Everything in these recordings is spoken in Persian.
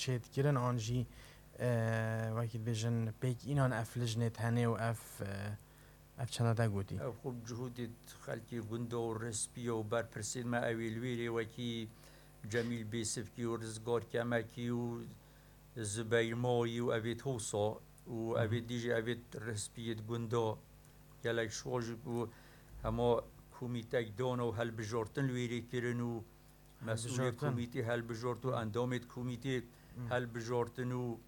چید کرن آنجی وقتی بیشن پیک اینان افلجنت هنه و اف چند تا گودی. خوب جهودی خالقی گندو رسپی و برپرسید ما اویلویری وکی جمیل بیسف کی و رزگار کمکی و زبیر مایی و اوید حوصا و اوید دیجی اوید رسپیت گندو گلک شواجک و هما کمیته دانه و هل بجارتن لویری کرن و مسئول کمیته هل بجارت و اندامت کمیته هل بجارتن و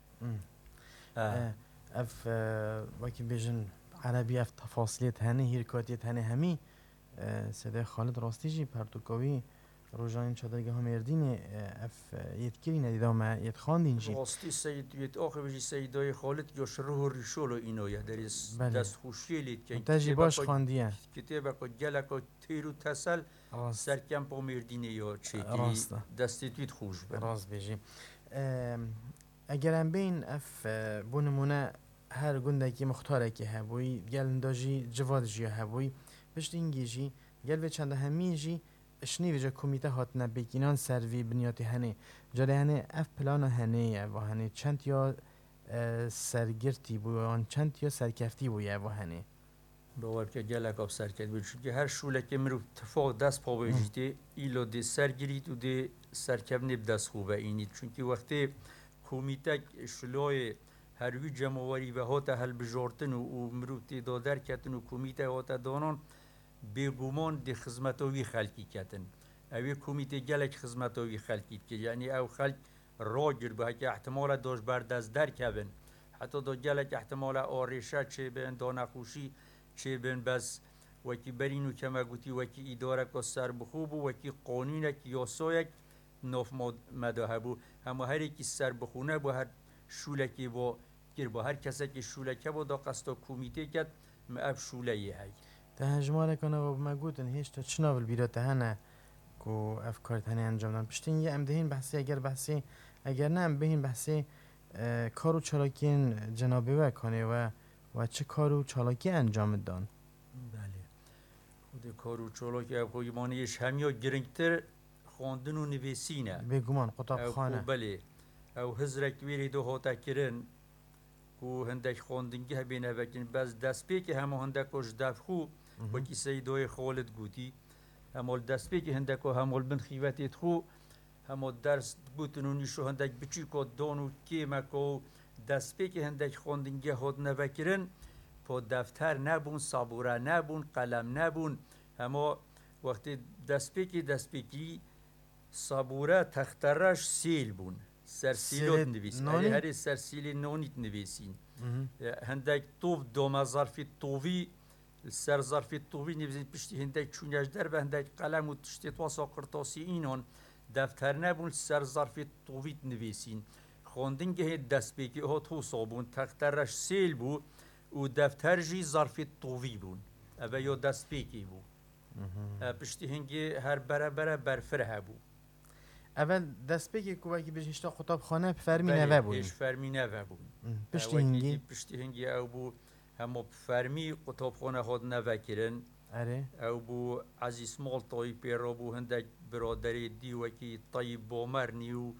اف وقتی بیشن عربی اف تفاصیلت هنه هیرکاتیت هنه همی صدای خالد راستی جی پرتوکاوی روزان چادرگاه هم اردینه اف یتکری ندیدم ما یت خواندین جی راستی سید یت آخر بجی سیدای خالد یا شروع ریشولو اینو یا دریس دست خوشی لید که تجی باش خواندیه کتابه که گلک و تیرو تسل سرکم پا مردینه یا چی دستی توید خوش بر راست بیجی اگر هم بین اف بونمونه هر گنده که مختاره که هبوی گلنداجی جواد جی هبوی پشت اینگی جی گل و چند همی جی اشنی وجه کمیته هاتنه بگینان سروی بنیاتی هنه جاده هنه اف پلان هنه و هنه چند یا سرگرتی بویان چند یا سرکفتی بویه و هنه باور که گلک آب سرکت بود چون هر شوله که مرو تفاق دست پا بجیده ایلو دی سرگرید و دی سرکب نب دست خوبه اینید چون که وقتی کمیته شلای هروی جمعواری و هاته هل بجارتن و مرو تی دادر کتن و کمیته هاته دانان بگومان دی خدمتاوی خلقی کتن اوی کمیته گلک خدمتاوی خلقی که یعنی او خلق را گر به که احتمال داشت بردست در کبن حتی دا گلک احتمال آرشه چه بین دانخوشی چه بین بس وکی برینو کما گوتی وکی اداره که سر بخوب و وکی قانون که یاسایک ناف مداه بو همه هر کی سر بخونه با هر شولکی با گر با هر کسی که شولکه با دا قصد کمیته کد اف شوله هی تهجمال کنه و بمگودن هیچ تا چناول بیرات هنه کو افکار تنی انجام دادن پشتین یه امدهین بحثی اگر بحثی اگر نه ام بهین بحثی کارو چالاکین جنابی وکنه و چه کارو چالاکی انجام دادن بله خود کارو چالاکی افکاری مانیش همیا گرنگتر خواندن و نویسینه بگومان قطاب خانه بله او هزرک ویری دو هاتا کرن کو هندک خواندنگی بینه وکن بس دست پی که همه هندکوش دفخو وکی سیدای خالد گوتی همال دست پی که هندکو همال بند خیوتیت خو همال درس گوتن و نیشو هندک بچی که دانو کیمکو دست پی که هندک خواندنگی هات نوکرن پا دفتر نبون صابوره نبون قلم نبون همه وقتی دست پی که صابوره تخترش سیل بون سرسیلوت نویسین هری سرسیلی نونیت نویسین هندک توف دوما ظرفی توفی سر ظرفی توفی نویسین پشتی هندک چونیش در به هندک قلم و تشتی تواسا قرطاسی اینان دفتر نبون سر ظرفی توفیت نویسین خواندنگه دست بگی ها تو صابون تخترش سیل بو و دفتر جی ظرفی توفی بون اوه یا دست بگی بو پشتی هنگی هر بره برفره بو اول دست بگی که که بجیشتا خطاب خانه فرمی نوه بود فرمی نوه بود پشتی هنگی او بو همو فرمی خطاب خانه خود نوه کرن او بو عزیز مال طایی پیرا بو هندک برادری دی وکی طیب بامرنی و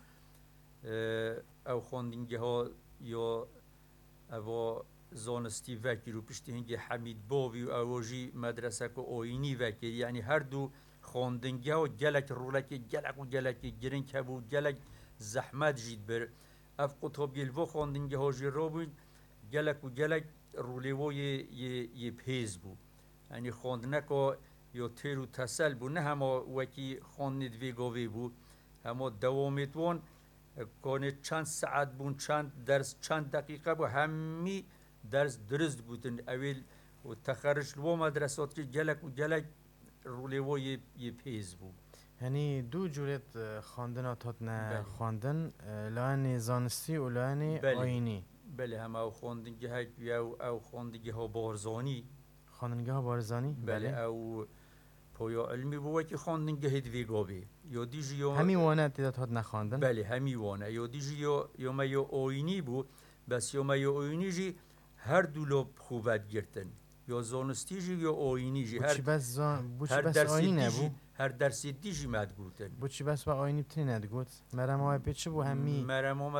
او خواندنگی ها یا او زانستی وکی رو پشتی هنگی حمید باوی و اوجی مدرسه که آینی وکی یعنی هر دو خواندنگی ها گلک رولکی گلک گرنگ هبو گلک زحمت جید بر اف قطب گلوه خواندنگی ها جی را بود گلک رولیوه یه پیز بود یعنی خواندنکا یا تیرو تسل بود نه همه وکی خواندنید ویگاوی بود همه دوامیت وان کانه چند ساعت بون چند درس چند دقیقه بود همی درس درست بودن اول و تخرج لوا مدرسات که گلک رولیوه یه پیز بود یعنی دو جورت خواندنات هاتنه خواندن لانی زانستی و لانی آینی بله همه او خواندنگی او خواندنگی ها بارزانی خواندنگی ها بارزانی بله او پایا علمی بود که خواندنگی هدویگاوی یا دیجی همی وانه تیدات هات نخواندن بله همی وانه یا دیجی یا ما یا آینی بود بس یا ما یا آینی جی هر دولاب خوبت گرتن یا زانستی جی یا آینی جی هر درس آینی نبود هر درسی دیجی مد گوتن بچی بس با آینی بتنی ندگوت مرم های پیچه بو همی مرم